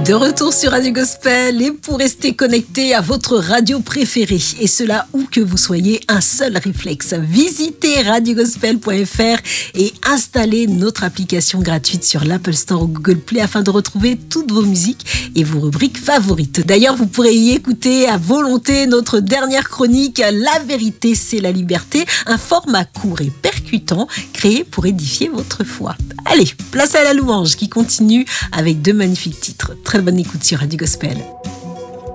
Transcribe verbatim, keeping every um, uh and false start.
De retour sur Radio Gospel et pour rester connecté à votre radio préférée et cela où que vous soyez, un seul réflexe, visitez radio gospel point f r et installez notre application gratuite sur l'Apple Store ou Google Play afin de retrouver toutes vos musiques et vos rubriques favorites. D'ailleurs, vous pourrez y écouter à volonté notre dernière chronique, La vérité c'est la liberté, un format court et percutant créé pour édifier votre foi. Allez, place à la louange qui continue avec deux magnifiques titres. Très bonne écoute sur Radio Gospel.